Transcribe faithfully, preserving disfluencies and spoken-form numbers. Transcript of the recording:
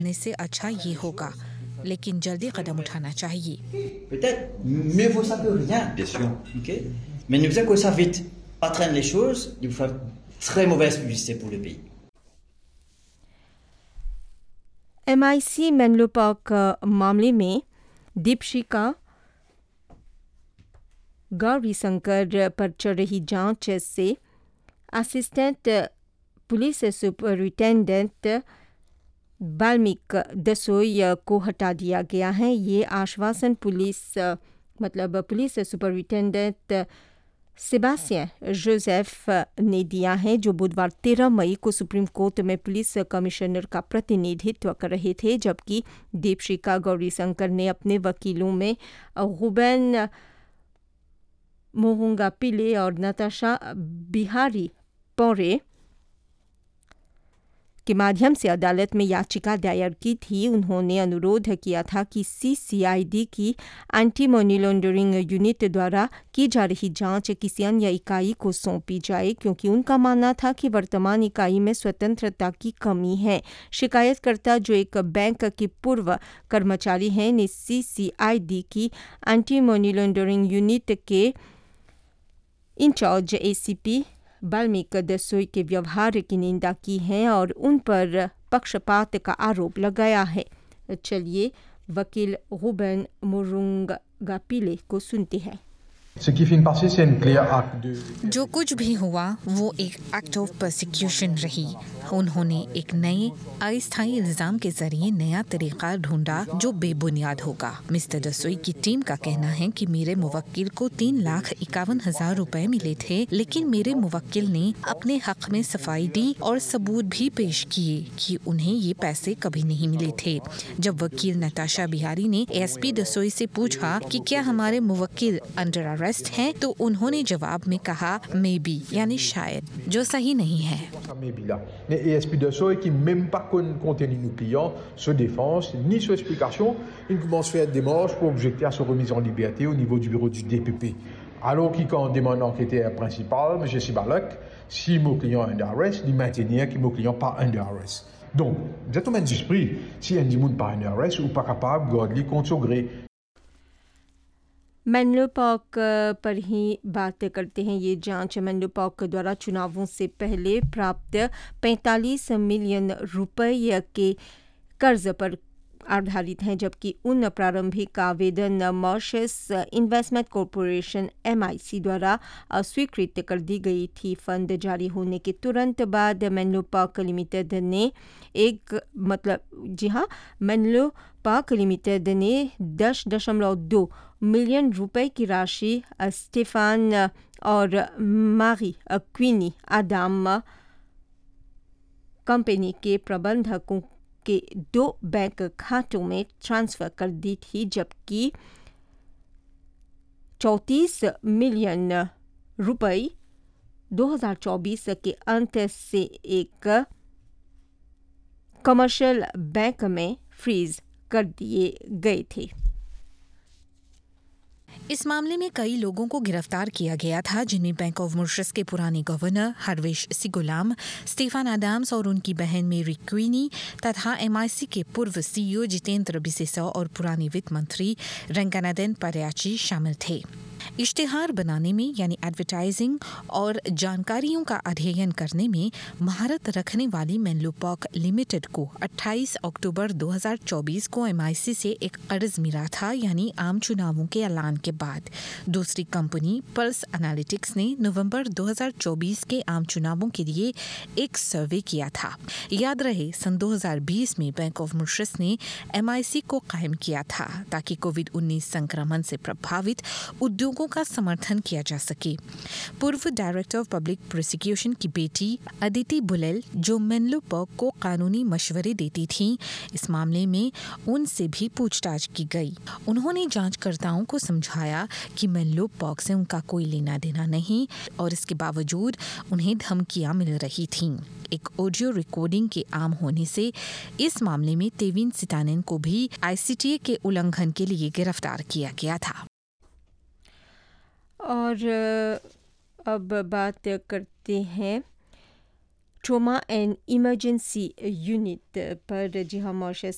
करने से अच्छा ये होगा, लेकिन जल्दी कदम उठाना चाहिए। Peut-être mieux vaut ça que rien. Bien sûr. Ok. Mais ne faisons que ça vite. Pas traîner les choses. Il vous fait très mauvaise publicité pour le pays. M आई सी Menlo park मामले में दीपशिका गौरी शंकर पर चल रही जांच से assistant police superintendent Balmik दसोई को हटा दिया गया है। ये आश्वासन पुलिस मतलब पुलिस सुपरिटेंडेंट सेबास्टियन जोसेफ ने दिया है, जो बुधवार तेरह मई को सुप्रीम कोर्ट में पुलिस कमिश्नर का प्रतिनिधित्व कर रहे थे, जबकि दीपशिका गौरीशंकर ने अपने वकीलों में रूबेन मोहुंगा पिले और नताशा बिहारी पौरे के माध्यम से अदालत में याचिका दायर की थी। उन्होंने अनुरोध किया था कि सी सी आई डी की एंटी मनी लॉन्ड्रिंग यूनिट द्वारा की जा रही जांच किसी अन्य इकाई को सौंपी जाए, क्योंकि उनका मानना था कि वर्तमान इकाई में स्वतंत्रता की कमी है। शिकायतकर्ता, जो एक बैंक की पूर्व कर्मचारी हैं, ने सी सी आई डी की एंटी मनी लॉन्ड्रिंग यूनिट के इंचार्ज ए सी पी बाल्मीक दसोई के व्यवहार की निंदा की है और उन पर पक्षपात का आरोप लगाया है। चलिए वकील रूबेन मोरुंगा पिले को सुनते हैं। जो कुछ भी हुआ वो एक एक्ट ऑफ प्रोसिक्यूशन रही। उन्होंने एक नए अस्थायी इल्जाम के जरिए नया तरीका ढूंढा जो बेबुनियाद होगा। मिस्टर दसोई की टीम का कहना है कि मेरे मुवक्किल को तीन लाख इक्यावन हजार रुपए मिले थे, लेकिन मेरे मुवक्किल ने अपने हक में सफाई दी और सबूत भी पेश किए कि उन्हें ये पैसे कभी नहीं मिले थे। जब वकील नताशा बिहारी ने एस पी दसोई से पूछा कि क्या हमारे मुवक्किल अंडर अरेस्ट हैं, तो उन्होंने जवाब में कहा मे बी, यानी शायद, जो सही नहीं है। Et S P Dessau qui même pas compté ni nos clients se défense ni son explication, il commence à faire des démarches pour objecter à sa remise en liberté au niveau du bureau du D P P. Alors qu'il quand demande enquêteur principal, M. Sibalek, si mon client est under arrest, il maintenir que mon client pas under arrest. Donc, vous êtes au même esprit, si un dit pas under arrest ou pas capable de garder contre son gré. Menlo park पर ही बात करते हैं। ये जांच Menlo park द्वारा चुनावों से पहले प्राप्त पैंतालीस मिलियन रुपये के कर्ज पर आधारित है, जबकि उन प्रारंभिक आवेदन मॉरिशस इन्वेस्टमेंट कॉरपोरेशन एम आई सी द्वारा अस्वीकृत कर दी गई थी। फंड जारी होने के तुरंत बाद मेनलो पार्क लिमिटेड ने एक मतलब जी हाँ मेनलो पार्क लिमिटेड ने दस दशमलव दो मिलियन रुपए की राशि स्टेफान और मारी क्वीनी आदाम कंपनी के प्रबंधकों के दो बैंक खातों में ट्रांसफर कर दी थी, जबकि चौंतीस मिलियन रुपए दो हज़ार चौबीस के अंत से एक कमर्शियल बैंक में फ्रीज कर दिए गए थे। इस मामले में कई लोगों को गिरफ्तार किया गया था, जिनमें बैंक ऑफ मॉरिशस के पुराने गवर्नर हरवेश सिगुलाम, स्टीफन आदम्स और उनकी बहन मेरी क्वीनी तथा एम आई सी के पूर्व सी ई ओ जितेंद्र बिसेसौ और पुरानी वित्त मंत्री रंगनाथन परियाची शामिल थे। इश्तिहार बनाने में यानी एडवर्टाइजिंग और जानकारियों का अध्ययन करने में महारत रखने वाली मेनलो पार्क लिमिटेड को अट्ठाईस अक्टूबर दो हज़ार चौबीस को एम आई सी से एक कर्ज मिला था, यानी आम चुनावों के ऐलान के बाद। दूसरी कंपनी पल्स एनालिटिक्स ने नवंबर दो हज़ार चौबीस के आम चुनावों के लिए एक सर्वे किया था। याद रहे सन दो हज़ार बीस में बैंक ऑफ मॉरिशस ने एम आई सी को कायम किया था ताकि कोविड उन्नीस संक्रमण से प्रभावित उद्योगों का समर्थन किया जा सके। पूर्व डायरेक्टर ऑफ पब्लिक प्रोसिक्यूशन की बेटी अदिति बुलेल, जो मेनलो पार्क को कानूनी मशवरे देती थीं, इस मामले में उनसे भी पूछताछ की गई। उन्होंने जांचकर्ताओं को समझाया कि मेनलो पार्क से उनका कोई लेना देना नहीं और इसके बावजूद उन्हें धमकियां मिल रही थीं। एक ऑडियो रिकॉर्डिंग के आम होने से इस मामले में तेविन सितानेन को भी आई सी टी ए के उल्लंघन के लिए गिरफ्तार किया गया था। और अब बात करते हैं ट्रॉमा एंड इमरजेंसी यूनिट पर। जी हाँ, मॉरिशस